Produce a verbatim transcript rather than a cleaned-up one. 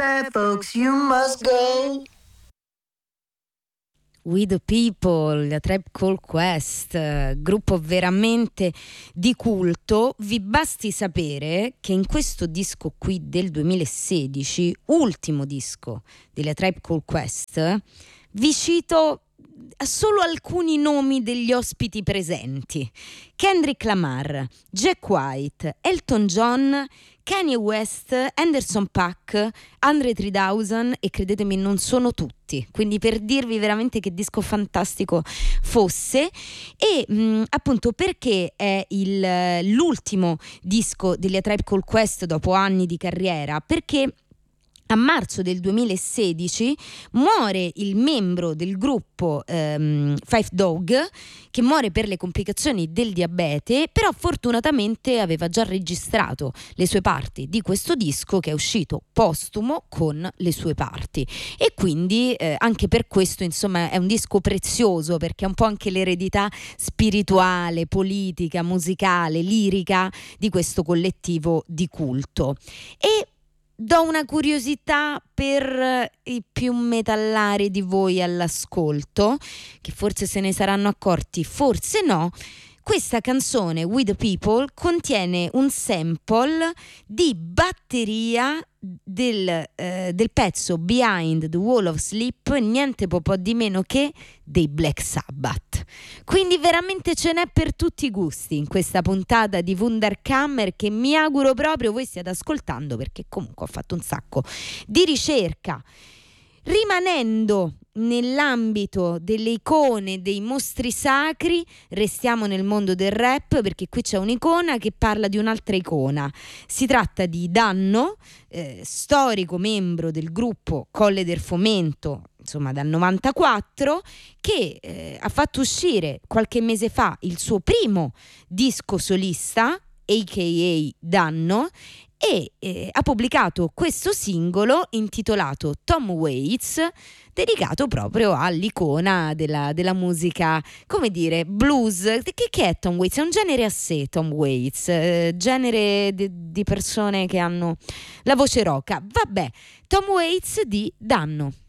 bad folks, you must go. We the People, la Tribe Called Quest, gruppo veramente di culto. Vi basti sapere che in questo disco qui del duemilasedici, ultimo disco della Tribe Called Quest, vi cito solo alcuni nomi degli ospiti presenti: Kendrick Lamar, Jack White, Elton John, Kanye West, Anderson .Paak, Andre tremila, e credetemi non sono tutti, quindi per dirvi veramente che disco fantastico fosse. E mh, appunto perché è il, l'ultimo disco degli A Tribe Called Quest dopo anni di carriera? Perché a marzo del duemilasedici muore il membro del gruppo ehm, Phife Dawg, che muore per le complicazioni del diabete, però fortunatamente aveva già registrato le sue parti di questo disco, che è uscito postumo con le sue parti, e quindi eh, anche per questo insomma è un disco prezioso, perché è un po' anche l'eredità spirituale, politica, musicale, lirica di questo collettivo di culto. E do una curiosità per i più metallari di voi all'ascolto, che forse se ne saranno accorti, forse no. Questa canzone, We the People, contiene un sample di batteria del, eh, del pezzo Behind the Wall of Sleep, niente po' po' di meno che dei Black Sabbath. Quindi veramente ce n'è per tutti i gusti in questa puntata di Wunderkammer, che mi auguro proprio voi stiate ascoltando, perché comunque ho fatto un sacco di ricerca. Rimanendo nell'ambito delle icone, dei mostri sacri, restiamo nel mondo del rap, perché qui c'è un'icona che parla di un'altra icona. Si tratta di Danno, eh, storico membro del gruppo Colle del Fomento, insomma dal novantaquattro, che eh, ha fatto uscire qualche mese fa il suo primo disco solista, a k a. Danno, e eh, ha pubblicato questo singolo intitolato Tom Waits, dedicato proprio all'icona della, della musica, come dire, blues. Che, che è Tom Waits? È un genere a sé, Tom Waits, eh, genere di, di persone che hanno la voce roca. Vabbè, Tom Waits di Danno.